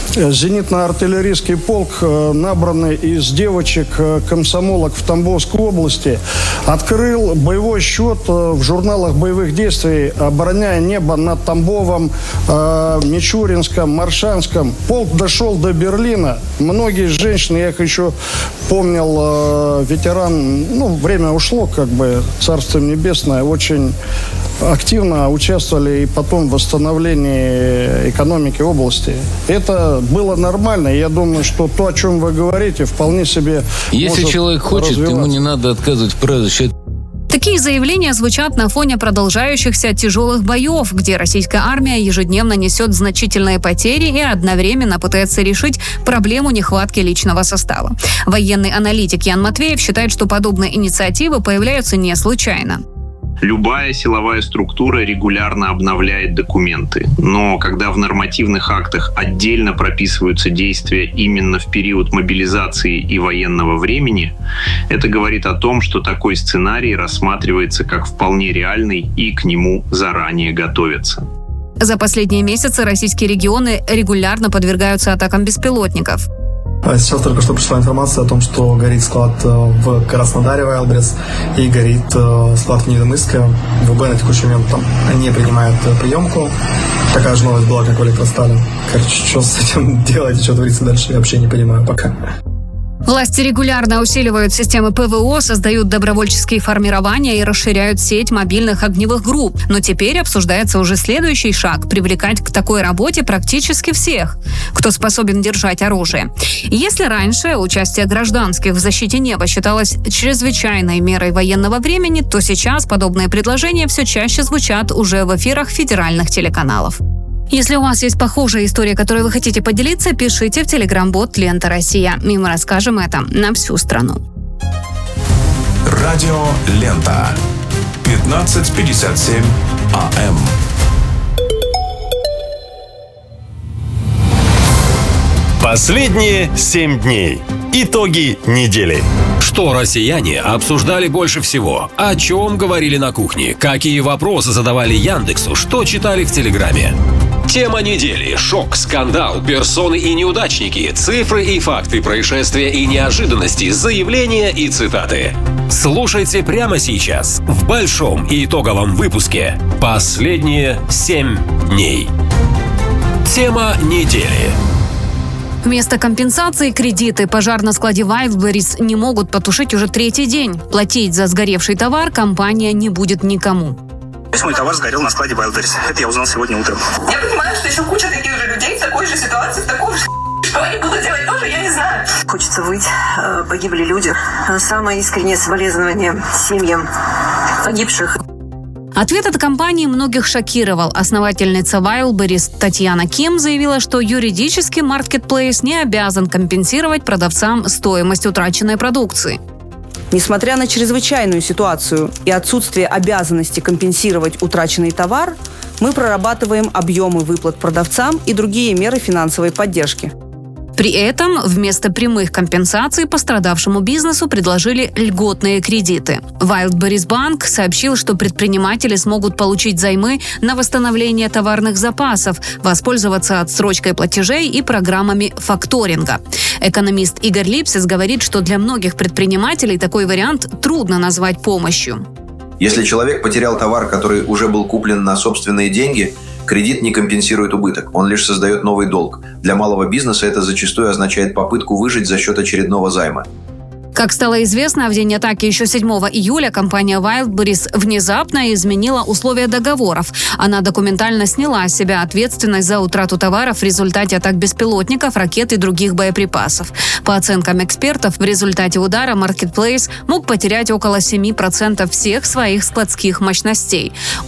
зенитно-артиллерийский полк, э, набранный из девочек-комсомолок в Тамбовской области, открыл боевой счет э, в журналах боевых действий, обороняя небо над Тамбовом, э, Мичуринском, Моршанском. Полк дошел до Берлина. Многие женщины, я их еще помнил, э, ветеран, ну, время ушло, как бы, Царство Небесное, очень активно участвовали и потом в восстановлении экономики области. Это было нормально. Я думаю, что то, о чем вы говорите, вполне себе Если человек хочет, ему не надо отказывать в праве защиты. Такие заявления звучат на фоне продолжающихся тяжелых боев, где российская армия ежедневно несет значительные потери и одновременно пытается решить проблему нехватки личного состава. Военный аналитик Ян Матвеев считает, что подобные инициативы появляются не случайно. Любая силовая структура регулярно обновляет документы, но когда в нормативных актах отдельно прописываются действия именно в период мобилизации и военного времени, это говорит о том, что такой сценарий рассматривается как вполне реальный и к нему заранее готовятся. За последние месяцы российские регионы регулярно подвергаются атакам беспилотников. Сейчас только что пришла информация о том, что горит склад в Краснодаре, Wildberries, и горит склад в Невиномысске. ВБ на текущий момент там не принимает приемку. Такая же новость была, как в Электростале. Короче, что с этим делать и что творится дальше, я вообще не понимаю пока. Власти регулярно усиливают системы ПВО, создают добровольческие формирования и расширяют сеть мобильных огневых групп. Но теперь обсуждается уже следующий шаг – привлекать к такой работе практически всех, кто способен держать оружие. И если раньше участие гражданских в защите неба считалось чрезвычайной мерой военного времени, то сейчас подобные предложения все чаще звучат уже в эфирах федеральных телеканалов. Если у вас есть похожая история, которой вы хотите поделиться, пишите в телеграм-бот «Лента Россия». И мы расскажем это на всю страну. Радио «Лента». пятнадцать пятьдесят семь АМ. Последние семь дней. Итоги недели. Что россияне обсуждали больше всего? О чем говорили на кухне? Какие вопросы задавали Яндексу? Что читали в Телеграме? Тема недели. Шок, скандал, персоны и неудачники, цифры и факты, происшествия и неожиданности, заявления и цитаты. Слушайте прямо сейчас в большом и итоговом выпуске «Последние семь дней». Тема недели. Вместо компенсации кредиты пожар на складе Wildberries не могут потушить уже третий день. Платить за сгоревший товар компания не будет никому. Весь мой товар сгорел на складе Wildberries. Это я узнал сегодня утром. Я понимаю, что еще куча таких же людей в такой же ситуации, в таком же... Что они будут делать тоже, я не знаю. Хочется выть. Погибли люди. Самое искреннее соболезнование семьям погибших. Ответ от компании многих шокировал. Основательница Wildberries Татьяна Ким заявила, что юридически Marketplace не обязан компенсировать продавцам стоимость утраченной продукции. Несмотря на чрезвычайную ситуацию и отсутствие обязанности компенсировать утраченный товар, мы прорабатываем объемы выплат продавцам и другие меры финансовой поддержки. При этом вместо прямых компенсаций пострадавшему бизнесу предложили льготные кредиты. Wildberries Bank сообщил, что предприниматели смогут получить займы на восстановление товарных запасов, воспользоваться отсрочкой платежей и программами факторинга. Экономист Игорь Липсис говорит, что для многих предпринимателей такой вариант трудно назвать помощью. Если человек потерял товар, который уже был куплен на собственные деньги, кредит не компенсирует убыток, он лишь создает новый долг. Для малого бизнеса это зачастую означает попытку выжить за счет очередного займа. Как стало известно, в день атаки еще седьмого июля компания Wildberries внезапно изменила условия договоров. Она документально сняла с себя ответственность за утрату товаров в результате атак беспилотников, ракет и других боеприпасов. По оценкам экспертов, в результате удара Marketplace мог потерять около семь процентов всех своих складских мощностей.